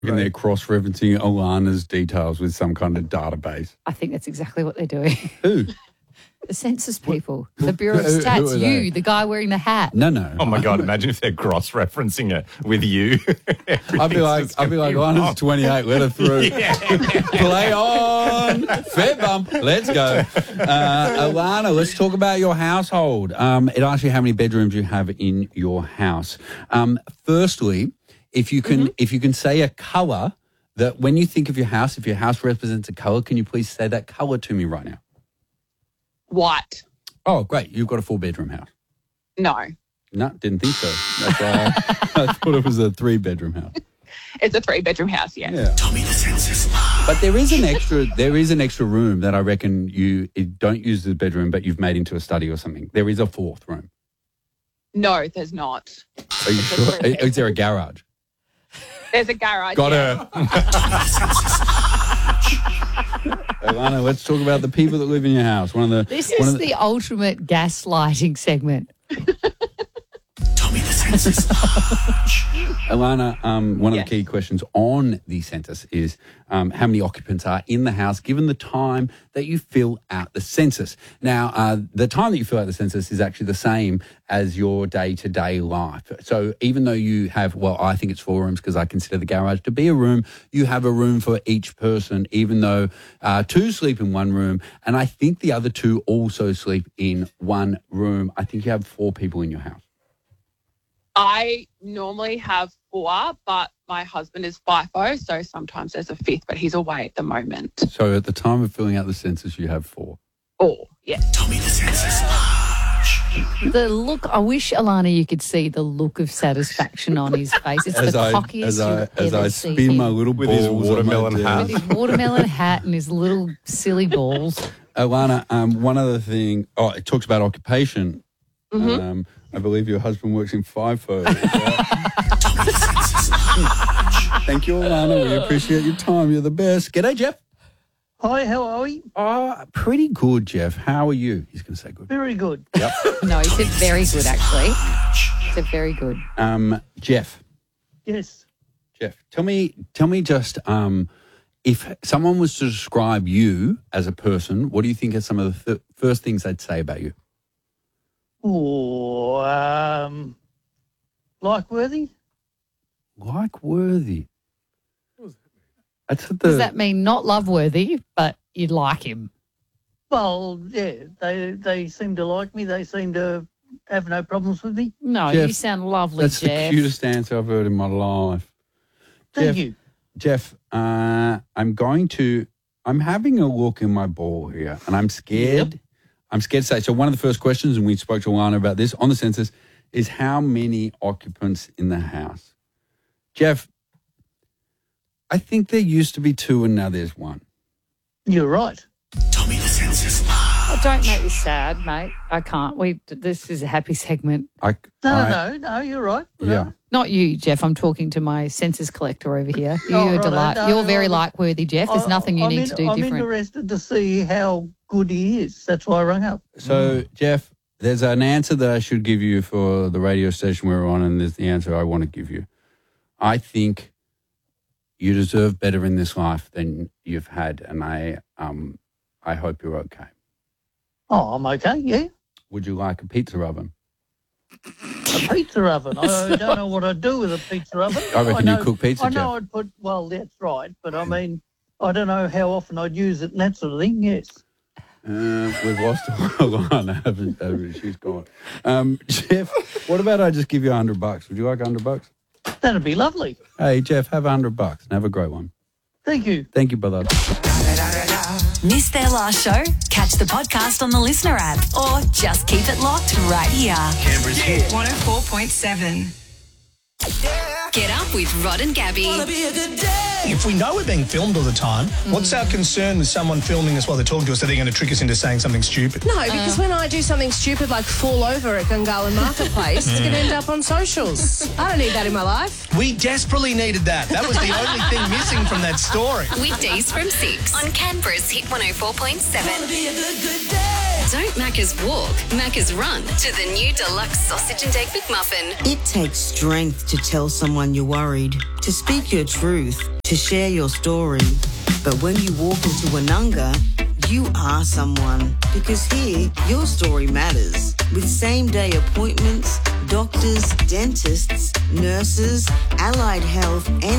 And they're cross-referencing Alana's details with some kind of database. I think that's exactly what they're doing. Who? The census people. The Bureau of Stats. You, the guy wearing the hat. No. Oh, my God. Imagine if they're cross-referencing it with you. I'd be like, Alana's 28. Let her through. Play on. Fair bump. Let's go. Alana, let's talk about your household. It asks you how many bedrooms you have in your house. Firstly, if you can say a colour that when you think of your house, if your house represents a colour, can you please say that colour to me right now? White. Oh, great. You've got a 4-bedroom house. No. No, didn't think so. That's why I thought it was a 3-bedroom house. It's a 3-bedroom house, yes. Yeah. Tommy the census. But there is an extra room that I reckon you don't use as a bedroom, but you've made into a study or something. There is a 4th room. No, there's not. Are you sure? Is there a garage? There's a garage. Got her. Alana, let's talk about the people that live in your house. This is the ultimate gaslighting segment. Tommy the census. Alana, one of the key questions on the census is how many occupants are in the house given the time that you fill out the census. Now, the time that you fill out the census is actually the same as your day-to-day life. So even though you have, I think it's 4 rooms because I consider the garage to be a room, you have a room for each person, even though 2 sleep in 1 room, and I think the other 2 also sleep in 1 room. I think you have 4 people in your house. I normally have 4, but my husband is FIFO, so sometimes there's a 5th, but he's away at the moment. So at the time of filling out the census, you have 4. Oh, yes. Tommy the census. The look, I wish, Alana, you could see the look of satisfaction on his face. It's the cockiest as I spin my little balls with his watermelon hat. With his watermelon hat and his little silly balls. Alana, one other thing. Oh, it talks about occupation. Mm-hmm. I believe your husband works in FIFO. Thank you, Alana. We appreciate your time. You're the best. G'day, Jeff. Hi, how are we? Oh, pretty good, Jeff. How are you? He's going to say good. Very good. Yep. No, he said very good, actually. He said very good. Jeff. Yes. Jeff, tell me just if someone was to describe you as a person, what do you think are some of the first things they'd say about you? Oh, like-worthy? Like-worthy. Does that mean not love-worthy, but you like him? Well, yeah, they seem to like me. They seem to have no problems with me. No, Jeff, you sound lovely, that's Jeff. the cutest answer I've heard in my life. Thank you. Jeff, I'm having a look in my ball here, and I'm scared. Yep. I'm scared to say. So one of the first questions, and we spoke to Alana about this on the census, is how many occupants in the house? Jeff, I think there used to be 2 and now there's 1. You're right. Tommy the census. Oh, don't make me sad, mate. I can't. This is a happy segment. No, you're right. Yeah. Not you, Jeff. I'm talking to my census collector over here. Oh, You're a right, delight. no, You're very no, like-worthy, Jeff. There's nothing you need to do I'm different. interested to see how good he is. That's why I rang up. So, Jeff, there's an answer that I should give you for the radio station we're on, and there's the answer I want to give you. I think you deserve better in this life than you've had, and I hope you're okay. Oh, I'm okay, yeah. Would you like a pizza oven? A pizza oven. I don't know what I'd do with a pizza oven. I reckon you cook pizza, I know Jeff. I'd put, well, that's right, but I mean, I don't know how often I'd use it and that sort of thing, yes. We've lost Alana, haven't we? She's gone. Jeff, what about I just give you $100? Would you like $100? That'd be lovely. Hey, Jeff, have $100 and have a great one. Thank you. Thank you, brother. Missed their last show? Catch the podcast on the Listener app or just keep it locked right here. Canberra's hit. 104.7. Get up with Rod and Gabby. Wanna be a good day. If we know we're being filmed all the time, what's our concern with someone filming us while they're talking to us that they're going to trick us into saying something stupid? No, because when I do something stupid like fall over at Gungahlin Marketplace, it's going to end up on socials. I don't need that in my life. We desperately needed that. That was the only thing missing from that story. Weekdays from 6 on Canberra's Hit 104.7. Don't Macca's walk, Macca's run to the new deluxe sausage and egg McMuffin. It takes strength to tell someone you're worried, to speak your truth, to share your story. But when you walk into Woononga, you are someone. Because here, your story matters. With same-day appointments, doctors, dentists, nurses, allied health and